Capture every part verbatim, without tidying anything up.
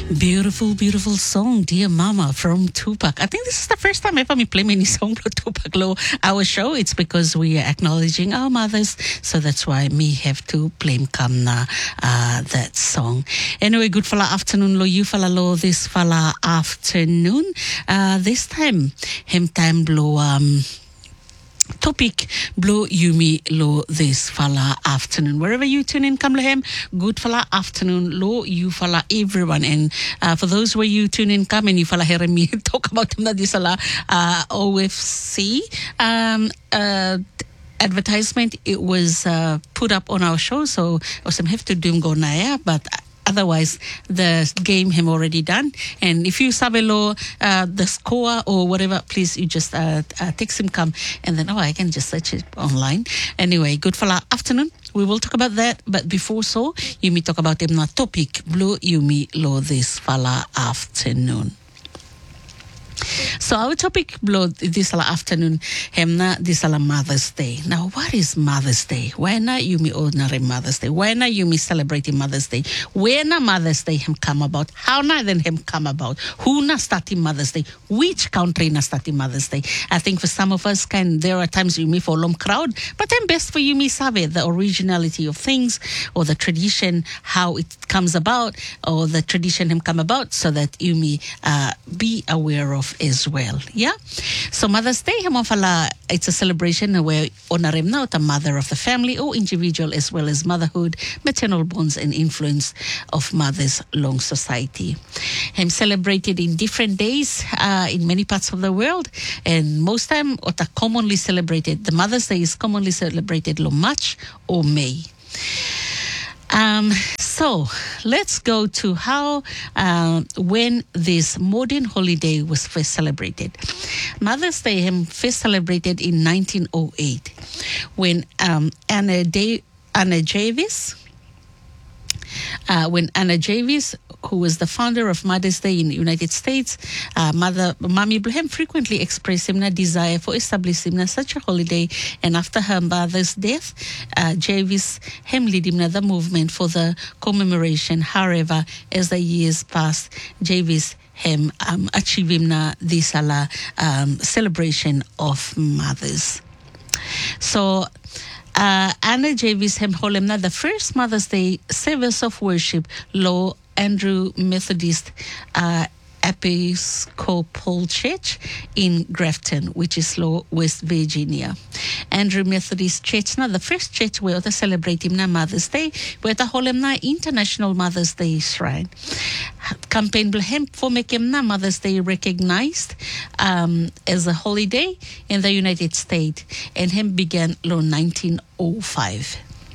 Beautiful, beautiful song, Dear Mama from Tupac. I think this is the first time ever me play many song from Tupac Lo our show. It's because we are acknowledging our mothers, so that's why me have to play Kamna uh, that song. Anyway, good fala afternoon lo you fala lo this fala afternoon. Uh, this time, him time blow um topic blow Yumi lo this fala afternoon. Wherever you tune in, come lahem, good fala afternoon lo you fala everyone. And uh, for those where you tune in, come and you fala hear me talk about them this fala uh, O F C um uh advertisement. It was uh, put up on our show, so some have to do go naya, but otherwise, the game him already done. And if you sabelo uh, the score or whatever, please you just uh, uh, text him come, and then oh I can just search it online. Anyway, good for la afternoon. We will talk about that, but before so, you me talk about him na topic blue you me lo this fala afternoon. So our topic blow this afternoon hemna this Mother's Day. Now what is Mother's Day? When are you me ordinary Mother's Day? When are you me celebrating Mother's Day? When are Mother's Day him come about? How na then him come about? Who na starting Mother's Day? Which country na starting Mother's Day? I think for some of us can there are times you me follow crowd, but then best for you me sabe the originality of things or the tradition, how it comes about, or the tradition him come about, so that you me uh, be aware of as well. Yeah. So Mother's Day, it's a celebration where honorim now the mother of the family or individual, as well as motherhood, maternal bonds, and influence of mothers long society. Him celebrated in different days uh, in many parts of the world, and most time what are commonly celebrated, the Mother's Day is commonly celebrated lo March or May. Um, so let's go to how, uh, when this modern holiday was first celebrated. Mother's Day was first celebrated in nineteen oh eight when um, Anna, da- Anna Jarvis, uh, when Anna Jarvis, who was the founder of Mother's Day in the United States, uh, Mother Mami Ibrahim frequently expressed him a desire for establishing such a holiday, and after her mother's death, uh, Jarvis him lead him the movement for the commemoration. However, as the years passed, Jarvis him um, achieving this uh, um, celebration of mothers. So. Uh, Anna Jarvis hem holemna the first Mother's Day service of worship lo Andrew Methodist uh, Episcopal Church in Grafton, which is low West Virginia. Andrew Methodist Church na the first church where they celebrate him na Mother's Day, where the holem na International Mother's Day Shrine. Campaign him for making na Mother's Day recognized um, as a holiday in the United States, and him began low nineteen oh five.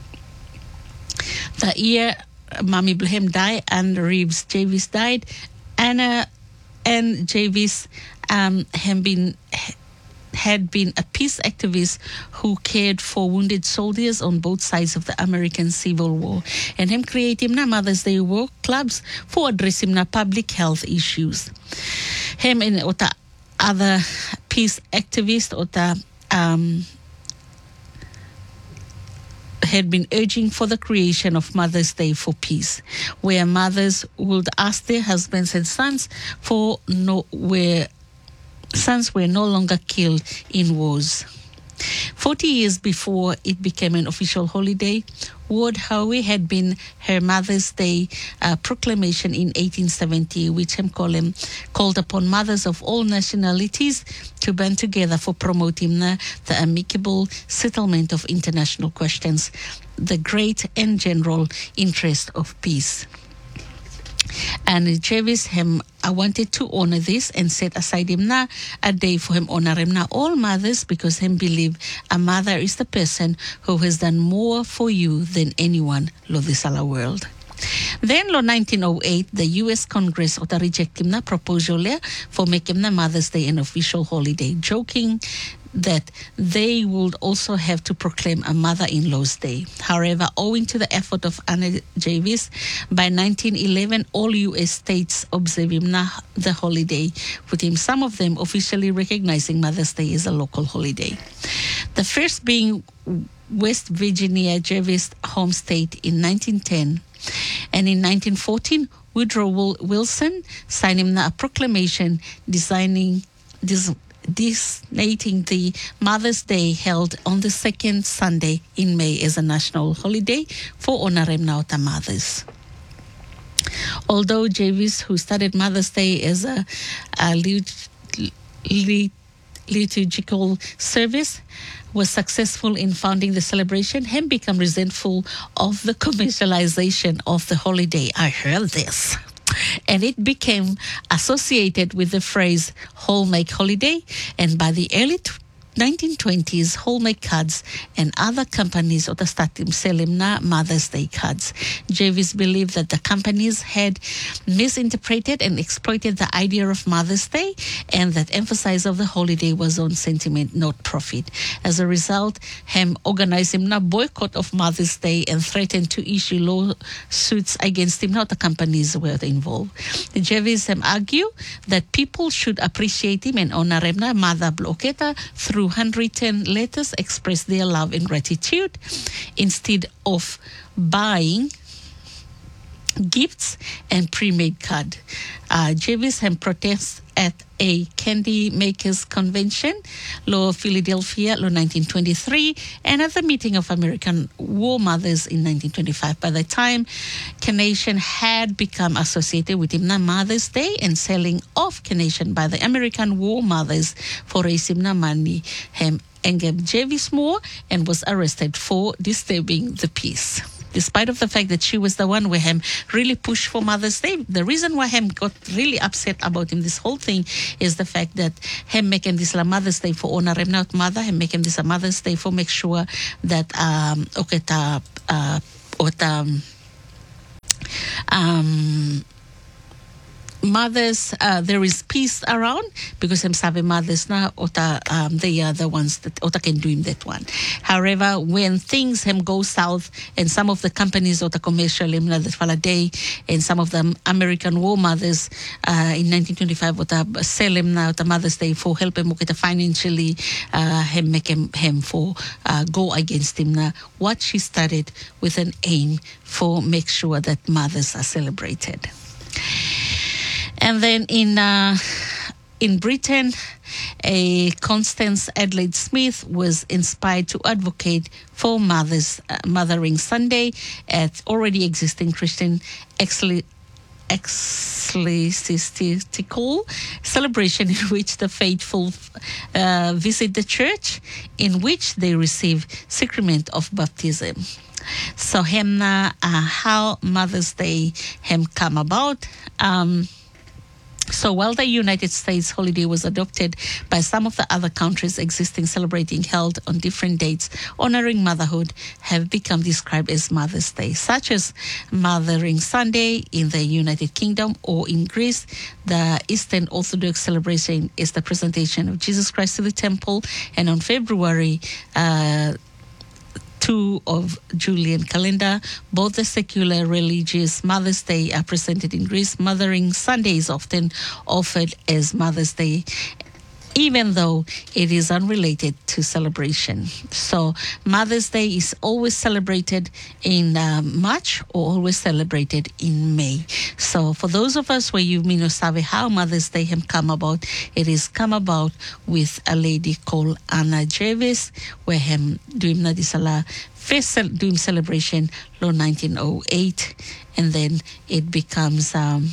The year Mami Ibrahim died and Reeves Jarvis died, Anna and Jarvis um, have been had been a peace activist who cared for wounded soldiers on both sides of the American Civil War, and him created na Mother's Day work clubs for addressing na public health issues. Him and ota other peace activists ota um had been urging for the creation of Mother's Day for Peace, where mothers would ask their husbands and sons for no where sons were no longer killed in wars. Forty years before it became an official holiday, Ward Howe had been her Mother's Day uh, proclamation in eighteen seventy, which him call him, called upon mothers of all nationalities to band together for promoting uh, the amicable settlement of international questions, the great and general interest of peace. And Jarvis him I wanted to honor this and set aside him na a day for him honor him na all mothers, because him believe a mother is the person who has done more for you than anyone lo this ala world. Then, lo nineteen oh eight, the U S Congress ota reject him na proposal for making na Mother's Day an official holiday, joking that they would also have to proclaim a mother-in-law's day. However, owing to the effort of Anna Jarvis, by nineteen eleven, all U S states observe him na the holiday, with him some of them officially recognizing Mother's Day as a local holiday. The first being West Virginia Jarvis home state in nineteen ten, And in nineteen fourteen, Woodrow Wilson signed him a proclamation designing this designating the Mother's Day held on the second Sunday in May as a national holiday for honoring our mothers. Although Jarvis, who started Mother's Day as a, a lit, lit, liturgical service, was successful in founding the celebration, he became resentful of the commercialization of the holiday. I heard this. And it became associated with the phrase Hallmark holiday, and by the early nineteen twenties, Hallmark cards and other companies also started selling Mother's Day cards. Jarvis believed that the companies had misinterpreted and exploited the idea of Mother's Day, and that emphasis of the holiday was on sentiment, not profit. As a result, Hem organized him a boycott of Mother's Day and threatened to issue lawsuits against him. Not the companies were involved. Jarvis Hem argued that people should appreciate him and honor him, Mother Bloqueta, through handwritten letters express their love and gratitude instead of buying gifts and pre-made card. Uh, Jarvis had protests at a candy makers convention, Law Philadelphia, Law nineteen twenty-three, and at the meeting of American War Mothers in nineteen twenty-five. By the time Carnation had become associated with Himna Mother's Day and selling off Carnation by the American War Mothers for raising money, Hem engaged Jarvis Moore and was arrested for disturbing the peace. Despite of the fact that she was the one where him really pushed for Mother's Day. The reason why him got really upset about him, this whole thing, is the fact that him making this a Mother's Day for honor him not mother, him making this a Mother's Day for make sure that um okay ta uh or um um mothers, uh, there is peace around because I'm saving mothers now, ota, um, they are the ones that ota can do him that one. However, when things him go south and some of the companies ota commercial him that fala day and some of the American war mothers uh, in nineteen twenty-five ota sell him now ota Mother's Day for help him get financially uh, him make him, him for uh, go against him now. What she started with an aim for make sure that mothers are celebrated. And then in uh, in Britain, a Constance Adelaide Smith was inspired to advocate for Mother's uh, Mothering Sunday at already existing Christian ecclesi- ecclesiastical celebration in which the faithful uh, visit the church, in which they receive sacrament of baptism. So, hemna, uh, how Mother's Day hem come about. Um, So while the United States holiday was adopted by some of the other countries existing celebrating held on different dates, honoring motherhood have become described as Mother's Day, such as Mothering Sunday in the United Kingdom or in Greece. The Eastern Orthodox celebration is the presentation of Jesus Christ to the temple, and on February uh, two of Julian calendar, both the secular religious Mother's Day are presented in Greece. Mothering Sunday is often offered as Mother's Day, even though it is unrelated to celebration. So Mother's Day is always celebrated in uh, March or always celebrated in May. So for those of us where you may not sabe how Mother's Day has come about, it is come about with a lady called Anna Jarvis, where him doing na disala first doing celebration law nineteen oh eight, and then it becomes um,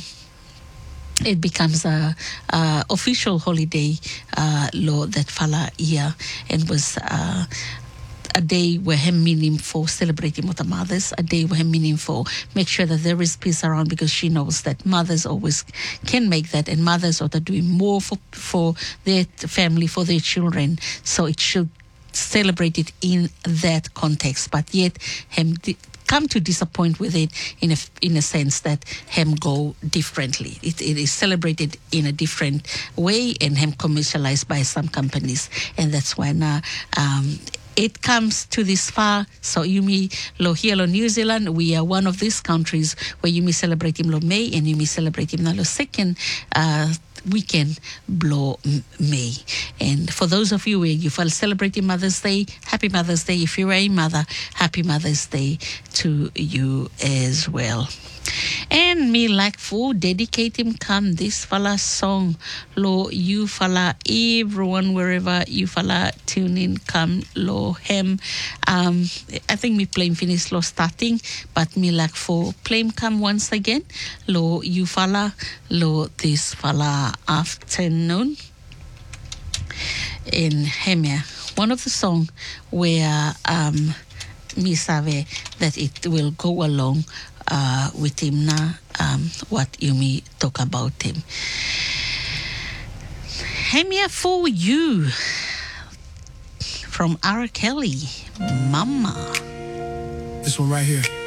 It becomes a, a official holiday uh, law that fala year, and was uh, a day where him meaning for celebrating with the mothers, a day where him meaning for make sure that there is peace around, because she knows that mothers always can make that, and mothers are doing more for for their family, for their children. So it should celebrate it in that context, but yet him. Di- come to disappoint with it in a, in a sense that hem go differently. It, it is celebrated in a different way and hem commercialized by some companies. And that's why now um, it comes to this far. So you may, lo here lo New Zealand, we are one of these countries where you may celebrate him lo May and you may celebrate him lo second uh, weekend blow m- May. And for those of you where you are celebrating Mother's Day, happy Mother's Day. If you're a mother, happy Mother's Day to you as well. And me like for dedicate him come this fella song. Lo you fella everyone wherever you fella tune in come lo him. Um I think me playing finish lo starting, but me like for play him come once again. Lo you fella lo this fella afternoon. In Hemia. One of the song where um me save that it will go along uh, with him now, um, what you may talk about him. Hemia for you from R. Kelly, Mama. This one right here.